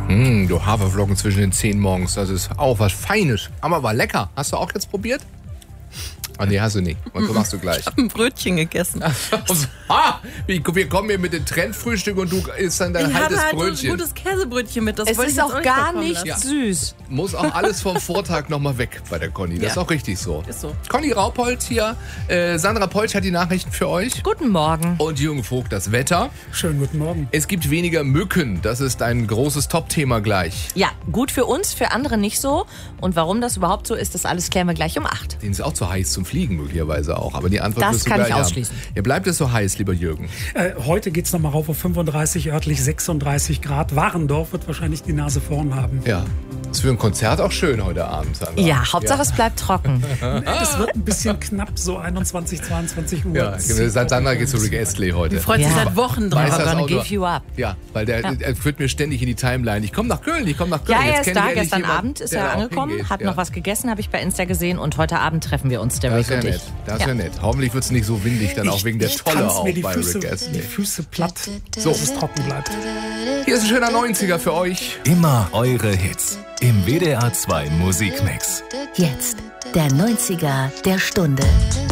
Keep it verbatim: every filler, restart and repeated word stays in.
Mm, du Haferflocken zwischen den Zähnen morgens, das ist auch was Feines. Aber war lecker. Hast du auch jetzt probiert? Ah, nee, hast du nicht. Und so machst du gleich. Ich habe ein Brötchen gegessen. Ah, wir kommen hier mit dem Trendfrühstück und du isst dann dein ich halbes hatte halt Brötchen. ein gutes Käsebrötchen mit. Das Es wollte ist ich auch jetzt gar wegkommen nicht lassen. süß. Muss auch alles vom Vortag nochmal weg bei der Conny. Das Ja. ist auch richtig so. Ist so. Conny Raupolz hier. Äh, Sandra Polch hat die Nachrichten für euch. Guten Morgen. Und Jürgen Vogt das Wetter. Schönen guten Morgen. Es gibt weniger Mücken. Das ist ein großes Top-Thema gleich. Ja, gut für uns, für andere nicht so. Und warum das überhaupt so ist, das alles klären wir gleich um acht. Denen ist auch zu heiß zum Fliegen möglicherweise auch. Aber die Antwort Das wirst du kann ich gleich haben. ausschließen. Ja, bleibt es so heiß, lieber Jürgen? Äh, heute geht es nochmal rauf auf fünfunddreißig, örtlich sechsunddreißig Grad. Warendorf wird wahrscheinlich die Nase vorn haben. Ja. Ist für ein Konzert auch schön heute Abend, Sandra. Ja, Hauptsache es bleibt trocken. Es wird ein bisschen knapp, so einundzwanzig, zweiundzwanzig Uhr. Ja, genau. Sandra geht zu Rick Astley heute. Freut sich Ja. seit Wochen Weiß drauf. das Gonna Auto. give you up. Ja, weil der Ja. er führt mir ständig in die Timeline. Ich komme nach Köln, ich komme nach Köln. Ja, er Jetzt ist kenn da. ich endlich Gestern jemanden, Abend ist der er da auch angekommen, hingeht. hat Ja. noch was gegessen, habe ich bei Insta gesehen. Und heute Abend treffen wir uns, der Das Rick ist ja und nett. ich. Das ist ja Ja. nett. Hoffentlich wird es nicht so windig dann auch wegen der Tolle tanz auch mir die bei Füße, Rick die Astley. Füße platt, So. dass es trocken bleibt. Hier ist ein schöner neunziger für euch. Immer eure Hits im W D R zwei Musikmix. Jetzt der neunziger der Stunde.